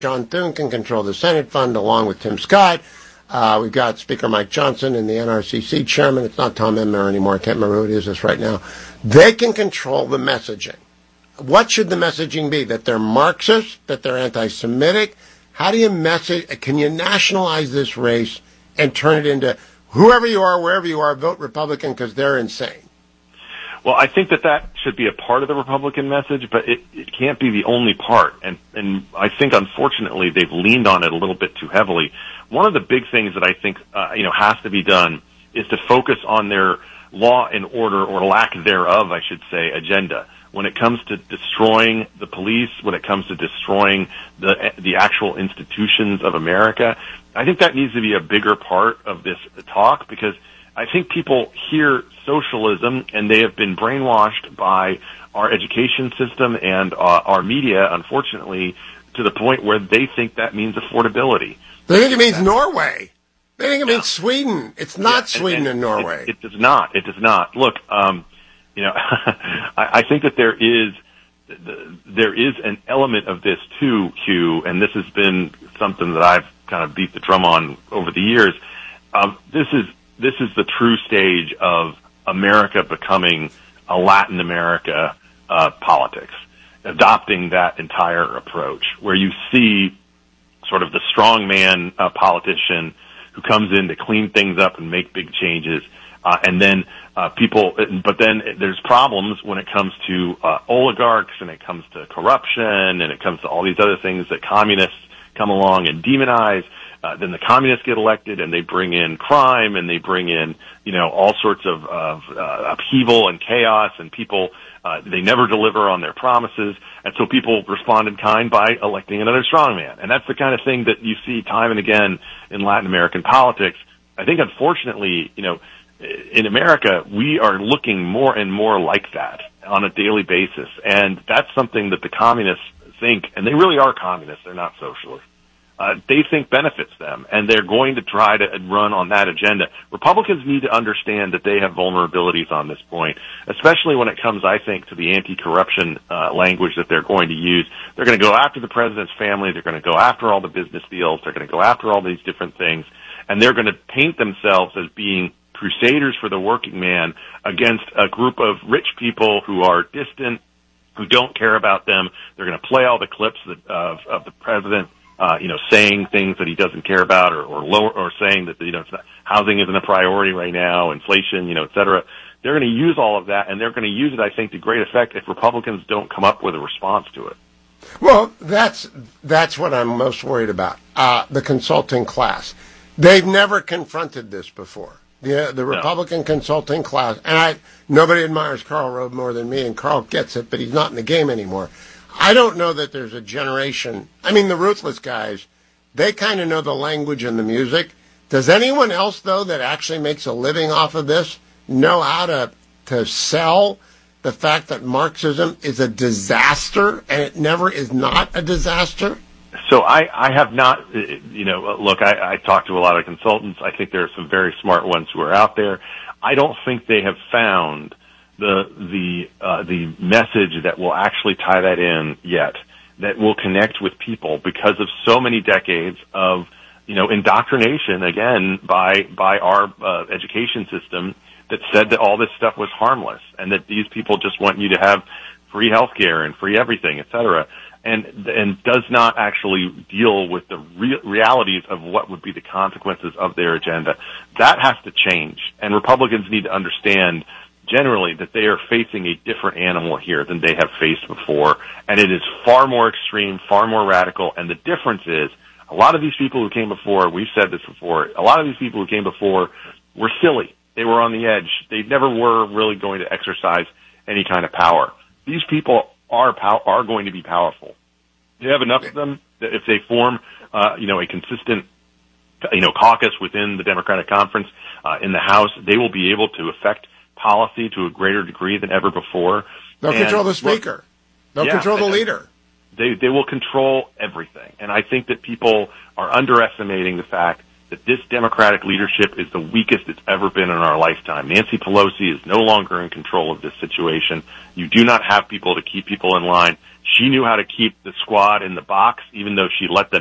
John Thune can control the Senate fund along with Tim Scott. We've got Speaker Mike Johnson and the NRCC chairman. It's not Tom Emmer anymore. I can't remember who it is this right now. They can control the messaging. What should the messaging be? That they're Marxist, that they're anti-Semitic? How do you can you nationalize this race and turn it into whoever you are, wherever you are, vote Republican because they're insane? Well, I think that should be a part of the Republican message, but it can't be the only part. And I think, unfortunately, they've leaned on it a little bit too heavily. One of the big things that I think, has to be done is to focus on their law and order, or lack thereof, I should say, agenda. When it comes to destroying the police, when it comes to destroying the actual institutions of America, I think that needs to be a bigger part of this talk, because I think people hear socialism and they have been brainwashed by our education system and our media, unfortunately, to the point where they think that means affordability. They think it means Norway. They think it means Sweden. It's not Sweden and Norway. It does not. It does not. Look, I think that there is an element of this too, Hugh, and this has been something that I've kind of beat the drum on over the years. This is the true stage of America becoming a Latin America politics, adopting that entire approach, where you see sort of the strongman politician who comes in to clean things up and make big changes, and then but then there's problems when it comes to oligarchs, and it comes to corruption, and it comes to all these other things that communists come along and demonize. Then the communists get elected, and they bring in crime, and they bring in, all sorts of upheaval and chaos, and people, they never deliver on their promises, and so people respond in kind by electing another strongman. And that's the kind of thing that you see time and again in Latin American politics. I think, unfortunately, in America, we are looking more and more like that on a daily basis, and that's something that the communists think, and they really are communists, they're not socialists. They think benefits them, and they're going to try to run on that agenda. Republicans need to understand that they have vulnerabilities on this point, especially when it comes, I think, to the anti-corruption language that they're going to use. They're going to go after the president's family. They're going to go after all the business deals. They're going to go after all these different things, and they're going to paint themselves as being crusaders for the working man against a group of rich people who are distant, who don't care about them. They're going to play all the clips of the president saying things that he doesn't care about, or saying that, housing isn't a priority right now, inflation, et cetera. They're going to use all of that, and they're going to use it, I think, to great effect if Republicans don't come up with a response to it. Well, that's what I'm most worried about. The consulting class. They've never confronted this before. The Republican consulting class, and nobody admires Karl Rove more than me, and Karl gets it, but he's not in the game anymore. I don't know that there's a generation. I mean, the Ruthless guys, they kind of know the language and the music. Does anyone else, though, that actually makes a living off of this know how to sell the fact that Marxism is a disaster and it never is not a disaster? So I have not, look, I talk to a lot of consultants. I think there are some very smart ones who are out there. I don't think they have found the message that will actually tie that in yet, that will connect with people, because of so many decades of, indoctrination, again, by our education system, that said that all this stuff was harmless, and that these people just want you to have free health care and free everything, et cetera, and does not actually deal with the realities of what would be the consequences of their agenda. That has to change, and Republicans need to understand generally that they are facing a different animal here than they have faced before, and it is far more extreme, far more radical, and the difference is a lot of these people who came before, we've said this before, a lot of these people who came before were silly. They were on the edge. They never were really going to exercise any kind of power. These people are going to be powerful. You have enough of them that if they form, a consistent, caucus within the Democratic Conference in the House, they will be able to affect policy to a greater degree than ever before. They'll control the speaker. They'll control the leader. They will control everything. And I think that people are underestimating the fact that this Democratic leadership is the weakest it's ever been in our lifetime. Nancy Pelosi is no longer in control of this situation. You do not have people to keep people in line. She knew how to keep the squad in the box, even though she let them